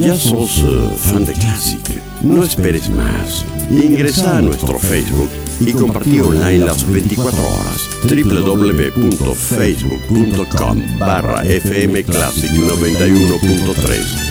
¿Ya sos fan de Classic? No esperes más. Ingresa a nuestro Facebook y compartí online las 24 horas. www.facebook.com/FM Classic 91.3